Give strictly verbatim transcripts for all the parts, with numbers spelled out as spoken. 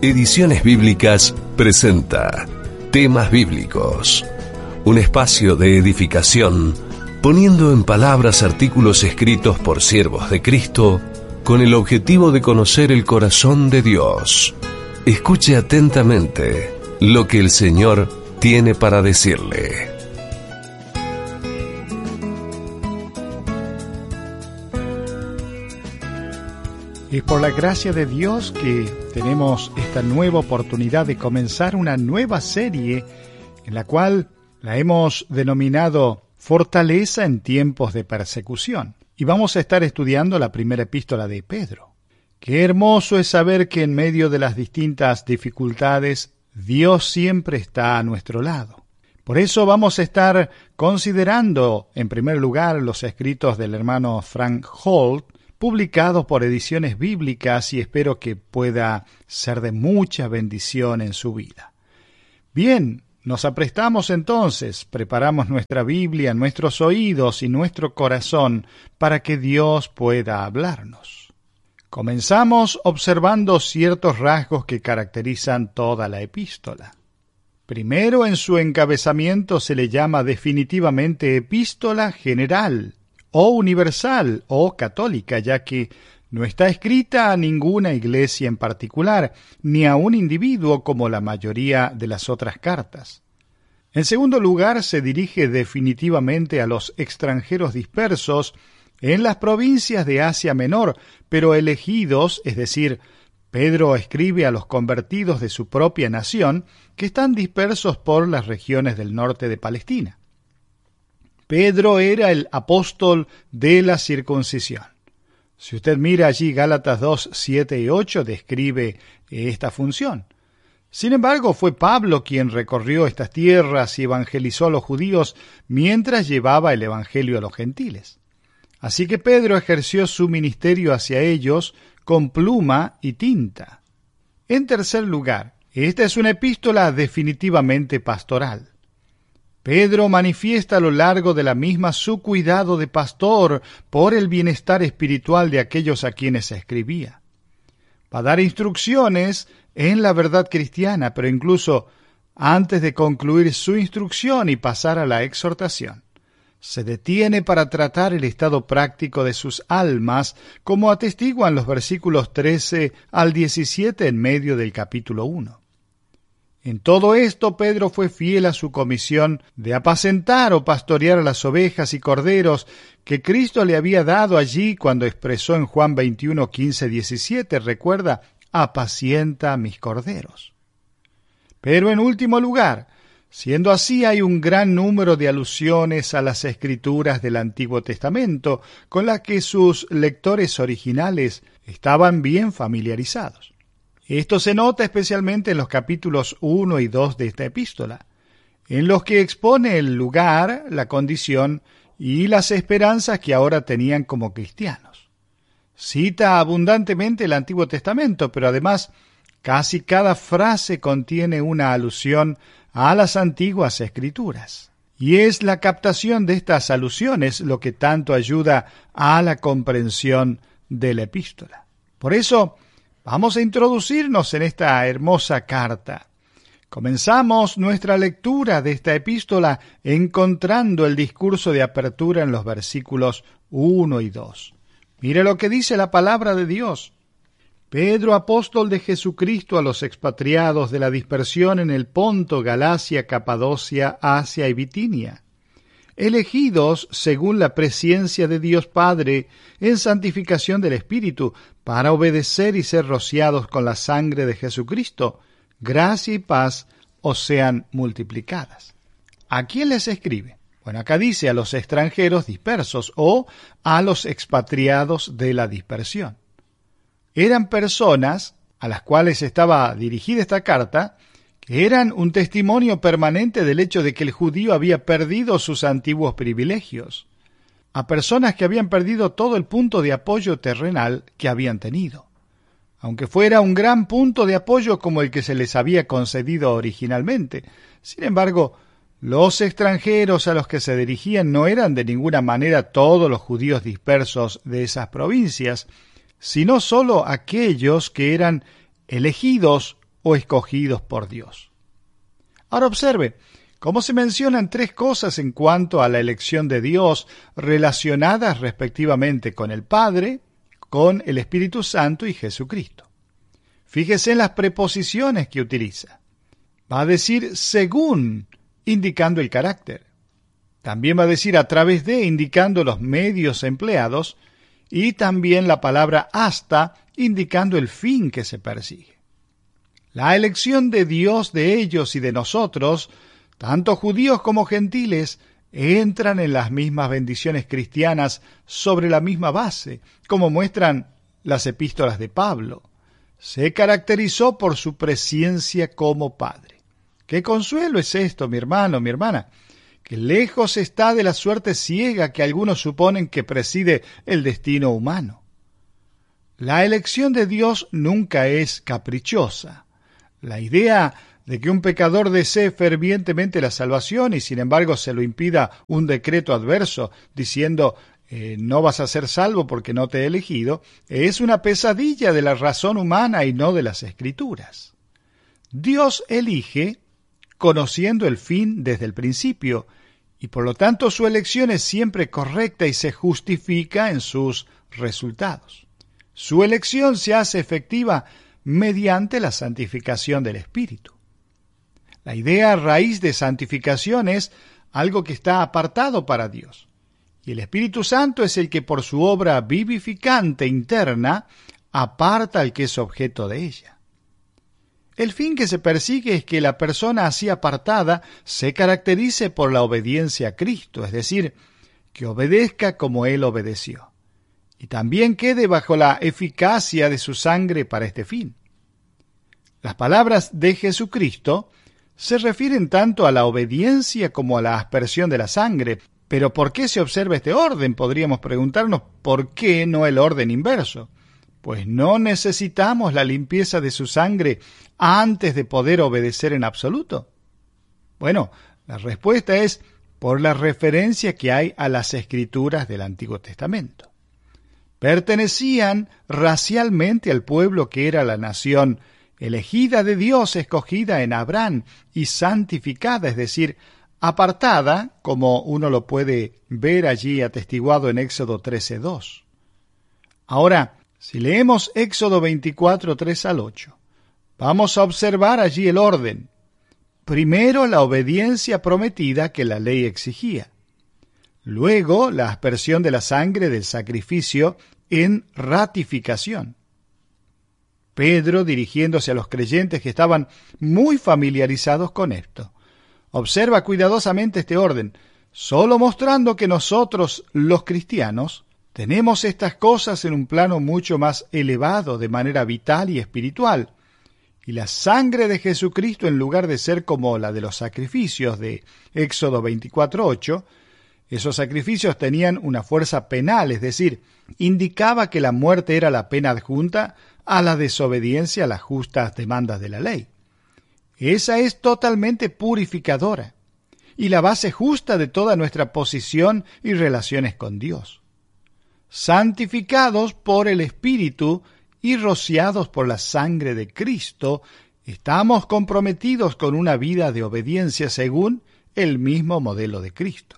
Ediciones Bíblicas presenta Temas Bíblicos, un espacio de edificación, poniendo en palabras artículos escritos por siervos de Cristo con el objetivo de conocer el corazón de Dios. Escuche atentamente lo que el Señor tiene para decirle. Es por la gracia de Dios que tenemos esta nueva oportunidad de comenzar una nueva serie en la cual la hemos denominado Fortaleza en tiempos de persecución. Y vamos a estar estudiando la primera epístola de Pedro. Qué hermoso es saber que en medio de las distintas dificultades, Dios siempre está a nuestro lado. Por eso vamos a estar considerando, en primer lugar, los escritos del hermano Frank Holt, publicados por Ediciones Bíblicas, y espero que pueda ser de mucha bendición en su vida. Bien, nos aprestamos entonces, preparamos nuestra Biblia, nuestros oídos y nuestro corazón para que Dios pueda hablarnos. Comenzamos observando ciertos rasgos que caracterizan toda la epístola. Primero, en su encabezamiento se le llama definitivamente epístola general, o universal, o católica, ya que no está escrita a ninguna iglesia en particular, ni a un individuo como la mayoría de las otras cartas. En segundo lugar, se dirige definitivamente a los extranjeros dispersos en las provincias de Asia Menor, pero elegidos, es decir, Pedro escribe a los convertidos de su propia nación, que están dispersos por las regiones del norte de Palestina. Pedro era el apóstol de la circuncisión. Si usted mira allí Gálatas dos, siete y ocho, describe esta función. Sin embargo, fue Pablo quien recorrió estas tierras y evangelizó a los judíos mientras llevaba el evangelio a los gentiles. Así que Pedro ejerció su ministerio hacia ellos con pluma y tinta. En tercer lugar, esta es una epístola definitivamente pastoral. Pedro manifiesta a lo largo de la misma su cuidado de pastor por el bienestar espiritual de aquellos a quienes escribía. Va a dar instrucciones en la verdad cristiana, pero incluso antes de concluir su instrucción y pasar a la exhortación, se detiene para tratar el estado práctico de sus almas, como atestiguan los versículos trece al diecisiete en medio del capítulo uno. En todo esto, Pedro fue fiel a su comisión de apacentar o pastorear a las ovejas y corderos que Cristo le había dado allí cuando expresó en Juan veintiuno, quince, diecisiete, recuerda, apacienta mis corderos. Pero en último lugar, siendo así, hay un gran número de alusiones a las escrituras del Antiguo Testamento con las que sus lectores originales estaban bien familiarizados. Esto se nota especialmente en los capítulos uno y dos de esta epístola, en los que expone el lugar, la condición y las esperanzas que ahora tenían como cristianos. Cita abundantemente el Antiguo Testamento, pero además casi cada frase contiene una alusión a las antiguas Escrituras. Y es la captación de estas alusiones lo que tanto ayuda a la comprensión de la epístola. Por eso, vamos a introducirnos en esta hermosa carta. Comenzamos nuestra lectura de esta epístola encontrando el discurso de apertura en los versículos uno y dos. Mire lo que dice la palabra de Dios. Pedro, apóstol de Jesucristo, a los expatriados de la dispersión en el Ponto, Galacia, Capadocia, Asia y Bitinia, elegidos según la presciencia de Dios Padre en santificación del Espíritu, para obedecer y ser rociados con la sangre de Jesucristo, gracia y paz os sean multiplicadas. ¿A quién les escribe? Bueno, acá dice a los extranjeros dispersos o a los expatriados de la dispersión. Eran personas a las cuales estaba dirigida esta carta, que eran un testimonio permanente del hecho de que el judío había perdido sus antiguos privilegios, a personas que habían perdido todo el punto de apoyo terrenal que habían tenido, aunque fuera un gran punto de apoyo como el que se les había concedido originalmente. Sin embargo, los extranjeros a los que se dirigían no eran de ninguna manera todos los judíos dispersos de esas provincias, sino solo aquellos que eran elegidos o escogidos por Dios. Ahora observe cómo se mencionan tres cosas en cuanto a la elección de Dios relacionadas respectivamente con el Padre, con el Espíritu Santo y Jesucristo. Fíjese en las preposiciones que utiliza. Va a decir según, indicando el carácter. También va a decir a través de, indicando los medios empleados, y también la palabra hasta, indicando el fin que se persigue. La elección de Dios de ellos y de nosotros, tanto judíos como gentiles, entran en las mismas bendiciones cristianas sobre la misma base, como muestran las epístolas de Pablo. Se caracterizó por su presencia como Padre. ¡Qué consuelo es esto, mi hermano, mi hermana! Que lejos está de la suerte ciega que algunos suponen que preside el destino humano. La elección de Dios nunca es caprichosa. La idea de que un pecador desee fervientemente la salvación y sin embargo se lo impida un decreto adverso diciendo eh, no vas a ser salvo porque no te he elegido, es una pesadilla de la razón humana y no de las Escrituras. Dios elige conociendo el fin desde el principio, y por lo tanto su elección es siempre correcta y se justifica en sus resultados. Su elección se hace efectiva mediante la santificación del Espíritu. La idea raíz de santificación es algo que está apartado para Dios, y el Espíritu Santo es el que por su obra vivificante interna aparta al que es objeto de ella. El fin que se persigue es que la persona así apartada se caracterice por la obediencia a Cristo, es decir, que obedezca como Él obedeció, y también quede bajo la eficacia de su sangre para este fin. Las palabras de Jesucristo se refieren tanto a la obediencia como a la aspersión de la sangre, pero ¿por qué se observa este orden? Podríamos preguntarnos ¿por qué no el orden inverso? Pues no necesitamos la limpieza de su sangre antes de poder obedecer en absoluto. Bueno, la respuesta es por la referencia que hay a las Escrituras del Antiguo Testamento. Pertenecían racialmente al pueblo que era la nación elegida de Dios, escogida en Abraham y santificada, es decir, apartada, como uno lo puede ver allí atestiguado en Éxodo trece dos. Ahora, si leemos Éxodo veinticuatro, tres al ocho, vamos a observar allí el orden. Primero, la obediencia prometida que la ley exigía. Luego, la aspersión de la sangre del sacrificio en ratificación. Pedro, dirigiéndose a los creyentes que estaban muy familiarizados con esto, observa cuidadosamente este orden, solo mostrando que nosotros, los cristianos, tenemos estas cosas en un plano mucho más elevado, de manera vital y espiritual. Y la sangre de Jesucristo, en lugar de ser como la de los sacrificios de Éxodo veinticuatro ocho, esos sacrificios tenían una fuerza penal, es decir, indicaba que la muerte era la pena adjunta a la desobediencia a las justas demandas de la ley. Esa es totalmente purificadora y la base justa de toda nuestra posición y relaciones con Dios. Santificados por el Espíritu y rociados por la sangre de Cristo, estamos comprometidos con una vida de obediencia según el mismo modelo de Cristo.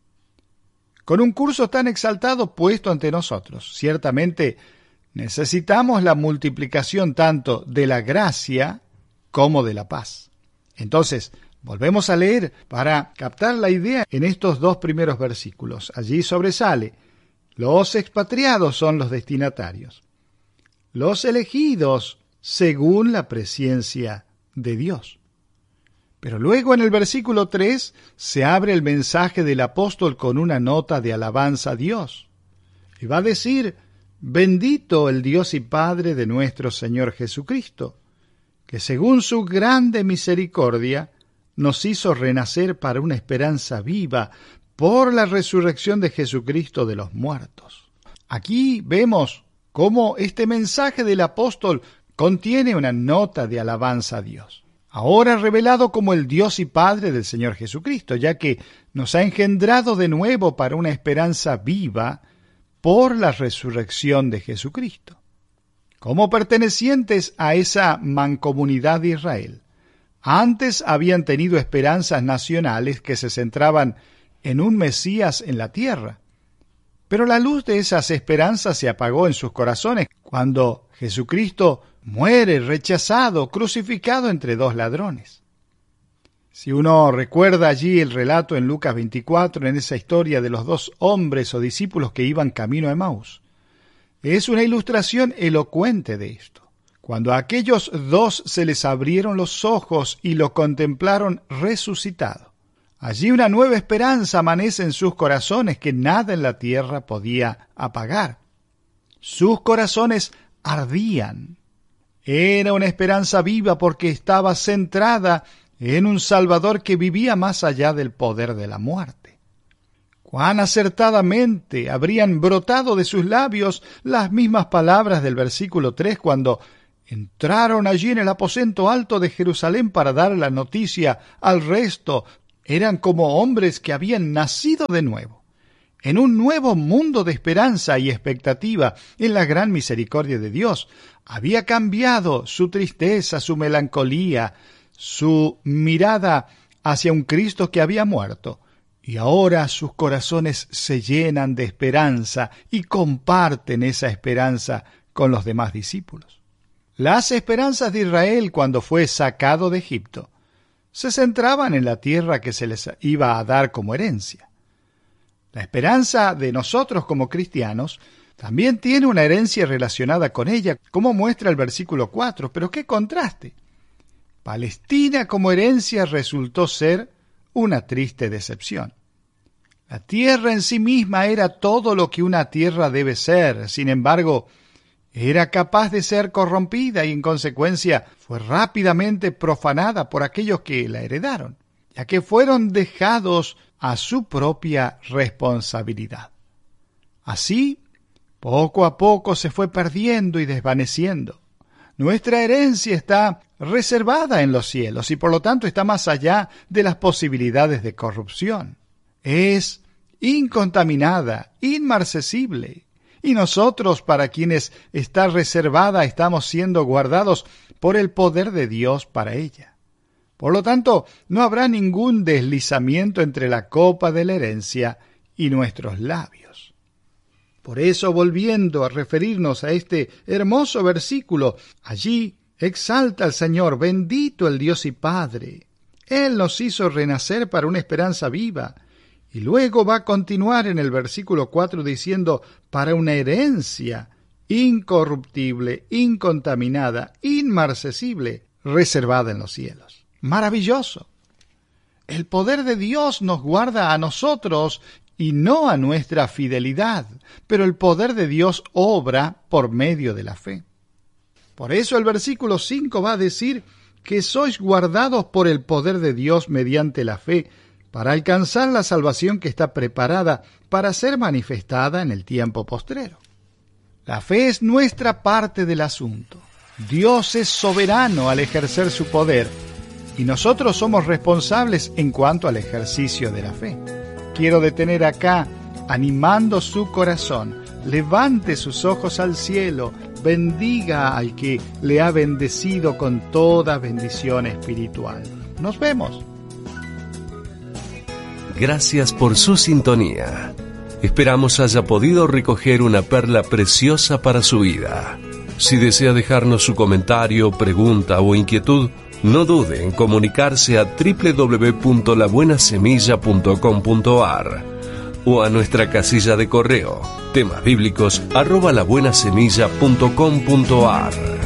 Con un curso tan exaltado puesto ante nosotros, ciertamente necesitamos la multiplicación tanto de la gracia como de la paz. Entonces, volvemos a leer para captar la idea en estos dos primeros versículos. Allí sobresale: los expatriados son los destinatarios, los elegidos según la presencia de Dios. Pero luego en el versículo tres se abre el mensaje del apóstol con una nota de alabanza a Dios. Y va a decir: bendito el Dios y Padre de nuestro Señor Jesucristo, que según su grande misericordia nos hizo renacer para una esperanza viva por la resurrección de Jesucristo de los muertos. Aquí vemos cómo este mensaje del apóstol contiene una nota de alabanza a Dios, ahora revelado como el Dios y Padre del Señor Jesucristo, ya que nos ha engendrado de nuevo para una esperanza viva por la resurrección de Jesucristo. como pertenecientes a esa mancomunidad de Israel. Antes habían tenido esperanzas nacionales que se centraban en un Mesías en la tierra. Pero la luz de esas esperanzas se apagó en sus corazones cuando Jesucristo muere rechazado, crucificado entre dos ladrones. Si uno recuerda allí el relato en Lucas veinticuatro, en esa historia de los dos hombres o discípulos que iban camino a Emaús, es una ilustración elocuente de esto. Cuando a aquellos dos se les abrieron los ojos y lo contemplaron resucitado, allí una nueva esperanza amanece en sus corazones que nada en la tierra podía apagar. Sus corazones ardían. Era una esperanza viva porque estaba centrada en un Salvador que vivía más allá del poder de la muerte. Cuán acertadamente habrían brotado de sus labios las mismas palabras del versículo tres cuando entraron allí en el aposento alto de Jerusalén para dar la noticia al resto. Eran como hombres que habían nacido de nuevo, en un nuevo mundo de esperanza y expectativa en la gran misericordia de Dios. Había cambiado su tristeza, su melancolía, su mirada hacia un Cristo que había muerto, y ahora sus corazones se llenan de esperanza y comparten esa esperanza con los demás discípulos. Las esperanzas de Israel cuando fue sacado de Egipto se centraban en la tierra que se les iba a dar como herencia. La esperanza de nosotros como cristianos también tiene una herencia relacionada con ella, como muestra el versículo cuatro, pero qué contraste. Palestina como herencia resultó ser una triste decepción. La tierra en sí misma era todo lo que una tierra debe ser, sin embargo, era capaz de ser corrompida y en consecuencia fue rápidamente profanada por aquellos que la heredaron, ya que fueron dejados a su propia responsabilidad. Así, poco a poco se fue perdiendo y desvaneciendo. Nuestra herencia está reservada en los cielos y por lo tanto está más allá de las posibilidades de corrupción. Es incontaminada, inmarcesible. Y nosotros, para quienes está reservada, estamos siendo guardados por el poder de Dios para ella. Por lo tanto, no habrá ningún deslizamiento entre la copa de la herencia y nuestros labios. Por eso, volviendo a referirnos a este hermoso versículo, allí exalta al Señor, bendito el Dios y Padre. Él nos hizo renacer para una esperanza viva. Y luego va a continuar en el versículo cuatro diciendo, para una herencia incorruptible, incontaminada, inmarcesible, reservada en los cielos. Maravilloso. El poder de Dios nos guarda a nosotros y no a nuestra fidelidad, pero el poder de Dios obra por medio de la fe. Por eso el versículo cinco va a decir que sois guardados por el poder de Dios mediante la fe, para alcanzar la salvación que está preparada para ser manifestada en el tiempo postrero. La fe es nuestra parte del asunto. Dios es soberano al ejercer su poder y nosotros somos responsables en cuanto al ejercicio de la fe. Quiero detener acá, animando su corazón. Levante sus ojos al cielo, bendiga al que le ha bendecido con toda bendición espiritual. Nos vemos. Gracias por su sintonía. Esperamos haya podido recoger una perla preciosa para su vida. Si desea dejarnos su comentario, pregunta o inquietud, no dude en comunicarse a doble u doble u doble u punto la buena semilla punto com punto a r o a nuestra casilla de correo temasbíblicos arroba la buena semilla punto com punto a r.